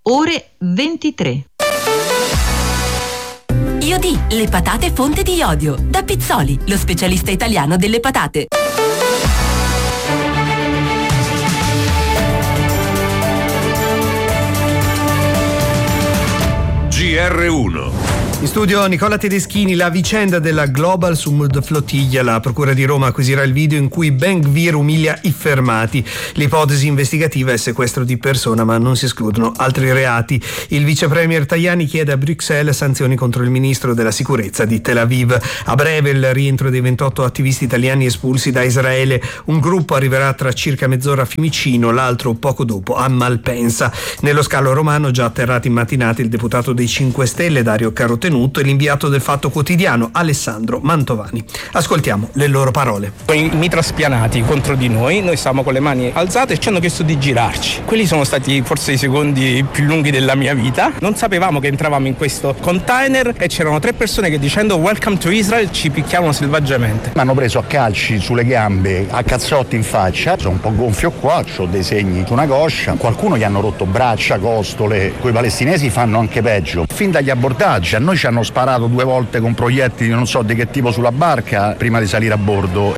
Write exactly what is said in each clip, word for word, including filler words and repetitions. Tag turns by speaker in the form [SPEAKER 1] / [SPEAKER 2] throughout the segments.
[SPEAKER 1] ore ventitré.
[SPEAKER 2] Iodi, le patate fonte di iodio. Da Pizzoli, lo specialista italiano delle patate.
[SPEAKER 3] G R uno.
[SPEAKER 4] In studio Nicola Tedeschini. La vicenda della Global Sumud Flottiglia. La Procura di Roma acquisirà il video in cui Ben Gvir umilia i fermati. L'ipotesi investigativa è sequestro di persona, ma non si escludono altri reati. Il vice premier Tajani chiede a Bruxelles sanzioni contro il ministro della sicurezza di Tel Aviv. A breve il rientro dei ventotto attivisti italiani espulsi da Israele. Un gruppo arriverà tra circa mezz'ora a Fiumicino, l'altro poco dopo a Malpensa. Nello scalo romano già atterrati in mattinata il deputato dei cinque Stelle Dario Carotenuto e l'inviato del Fatto Quotidiano Alessandro Mantovani. Ascoltiamo le loro parole.
[SPEAKER 5] I mitra spianati contro di noi, noi stavamo con le mani alzate e ci hanno chiesto di girarci. Quelli sono stati forse i secondi più lunghi della mia vita. Non sapevamo che entravamo in questo container e c'erano tre persone che dicendo "Welcome to Israel" ci picchiavano selvaggiamente.
[SPEAKER 6] Mi hanno preso a calci sulle gambe, a cazzotti in faccia, sono un po' gonfio qua, ho dei segni su una coscia, qualcuno gli hanno rotto braccia, costole, coi palestinesi fanno anche peggio. Fin dagli abbordaggi a noi ci hanno sparato due volte con proiettili non so di che tipo sulla barca prima di salire a bordo.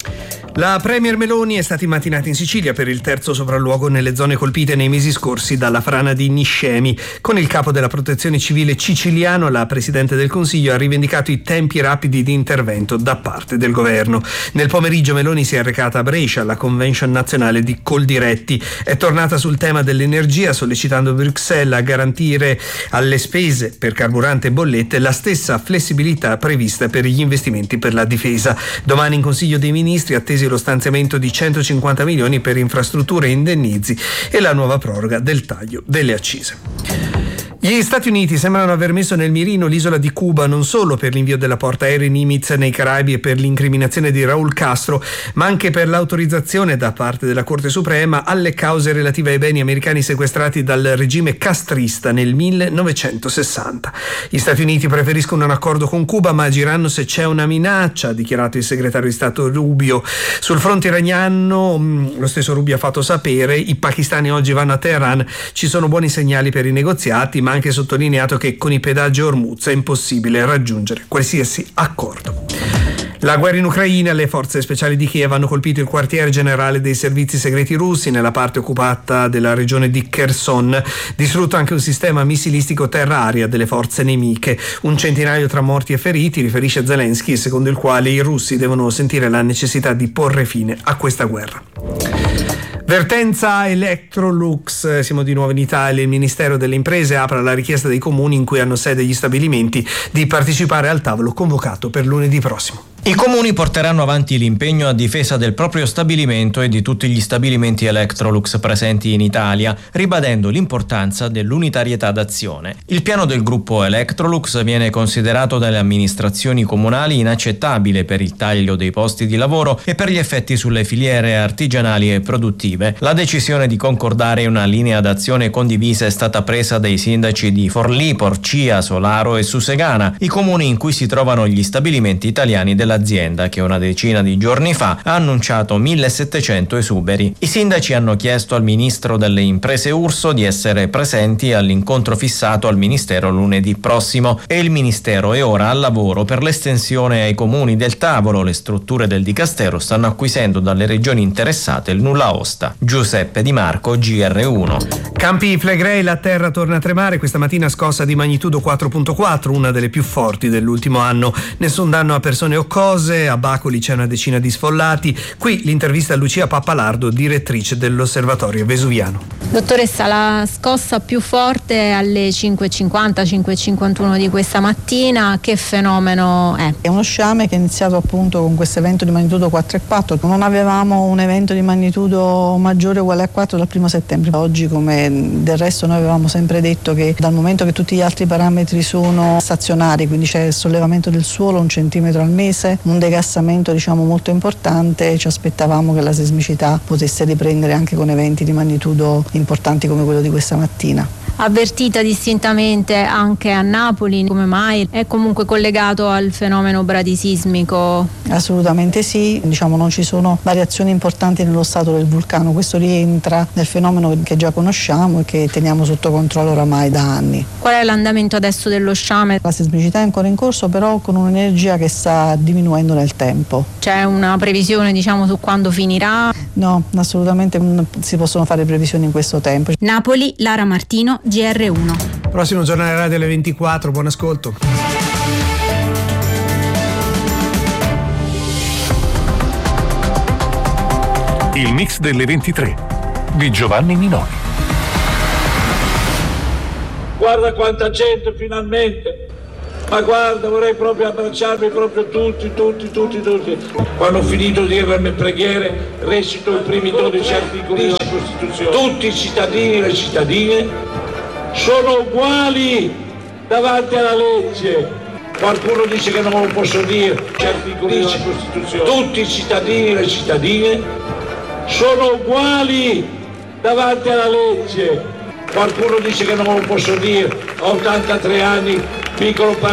[SPEAKER 4] La premier Meloni è stata immattinata in Sicilia per il terzo sopralluogo nelle zone colpite nei mesi scorsi dalla frana di Niscemi. Con il capo della protezione civile siciliano, la Presidente del Consiglio ha rivendicato i tempi rapidi di intervento da parte del governo. Nel pomeriggio Meloni si è recata a Brescia alla convention nazionale di Coldiretti. È tornata sul tema dell'energia, sollecitando Bruxelles a garantire alle spese per carburante e bollette la stessa flessibilità prevista per gli investimenti per la difesa. Domani in Consiglio dei Ministri attesi lo stanziamento di centocinquanta milioni per infrastrutture e indennizi e la nuova proroga del taglio delle accise. Gli Stati Uniti sembrano aver messo nel mirino l'isola di Cuba non solo per l'invio della portaerei Nimitz nei Caraibi e per l'incriminazione di Raul Castro, ma anche per l'autorizzazione da parte della Corte Suprema alle cause relative ai beni americani sequestrati dal regime castrista nel millenovecentosessanta. Gli Stati Uniti preferiscono un accordo con Cuba, ma agiranno se c'è una minaccia, ha dichiarato il segretario di Stato Rubio. Sul fronte iraniano, lo stesso Rubio ha fatto sapere, i pakistani oggi vanno a Teheran, ci sono buoni segnali per i negoziati, ma anche sottolineato che con i pedaggi a Hormuz è impossibile raggiungere qualsiasi accordo. La guerra in Ucraina, le forze speciali di Kiev hanno colpito il quartiere generale dei servizi segreti russi nella parte occupata della regione di Kherson, distrutto anche un sistema missilistico terra-aria delle forze nemiche. Un centinaio tra morti e feriti, riferisce Zelensky, secondo il quale i russi devono sentire la necessità di porre fine a questa guerra. Vertenza Electrolux, siamo di nuovo in Italia. Il Ministero delle Imprese apre la richiesta dei comuni in cui hanno sede gli stabilimenti di partecipare al tavolo convocato per lunedì prossimo.
[SPEAKER 7] I comuni porteranno avanti l'impegno a difesa del proprio stabilimento e di tutti gli stabilimenti Electrolux presenti in Italia, ribadendo l'importanza dell'unitarietà d'azione. Il piano del gruppo Electrolux viene considerato dalle amministrazioni comunali inaccettabile per il taglio dei posti di lavoro e per gli effetti sulle filiere artigianali e produttive. La decisione di concordare una linea d'azione condivisa è stata presa dai sindaci di Forlì, Porcia, Solaro e Susegana, i comuni in cui si trovano gli stabilimenti italiani della l'azienda che una decina di giorni fa ha annunciato millesettecento esuberi. I sindaci hanno chiesto al ministro delle imprese Urso di essere presenti all'incontro fissato al ministero lunedì prossimo e il ministero è ora al lavoro per l'estensione ai comuni del tavolo. Le strutture del dicastero stanno acquisendo dalle regioni interessate il nulla osta. Giuseppe Di Marco, G R uno.
[SPEAKER 4] Campi Flegrei, la terra torna a tremare questa mattina, scossa di magnitudo quattro virgola quattro, una delle più forti dell'ultimo anno. Nessun danno a persone o cose. A Bacoli c'è una decina di sfollati. Qui l'intervista a Lucia Pappalardo, direttrice dell'Osservatorio Vesuviano.
[SPEAKER 8] Dottoressa, la scossa più forte è alle cinque e cinquanta, cinque e cinquantuno di questa mattina. Che fenomeno è?
[SPEAKER 9] È uno sciame che è iniziato appunto con questo evento di magnitudo quattro virgola quattro. Non avevamo un evento di magnitudo maggiore o uguale a quattro dal primo settembre. Oggi, come del resto, noi avevamo sempre detto che dal momento che tutti gli altri parametri sono stazionari, quindi c'è il sollevamento del suolo un centimetro al mese, un degassamento diciamo molto importante, ci aspettavamo che la sismicità potesse riprendere anche con eventi di magnitudo importanti come quello di questa mattina.
[SPEAKER 8] avvertita distintamente anche a Napoli. Come mai? È comunque collegato al fenomeno bradisismico?
[SPEAKER 9] Assolutamente sì, diciamo non ci sono variazioni importanti nello stato del vulcano, questo rientra nel fenomeno che già conosciamo e che teniamo sotto controllo oramai da anni.
[SPEAKER 8] Qual è l'andamento adesso dello sciame?
[SPEAKER 9] La sismicità è ancora in corso, però con un'energia che sta diminuendo nel tempo.
[SPEAKER 8] C'è una previsione, diciamo, su quando finirà?
[SPEAKER 9] No, assolutamente non si possono fare previsioni in questo tempo.
[SPEAKER 1] Napoli, Lara Martino, G R uno.
[SPEAKER 4] Prossimo giornale radio alle ventiquattro, buon ascolto.
[SPEAKER 3] Il mix delle ventitré di Giovanni Minoni.
[SPEAKER 10] Guarda quanta gente finalmente, ma guarda, vorrei proprio abbracciarvi proprio tutti, tutti, tutti, tutti. Quando ho finito di dire le preghiere, recito i primi dodici articoli della Costituzione. Tutti i cittadini e le cittadine sono uguali davanti alla legge. Qualcuno dice che non lo posso dire, articoli della Costituzione. Tutti i cittadini e le cittadine sono uguali davanti alla legge. Qualcuno dice che non lo posso dire, ho ottantatré anni, piccolo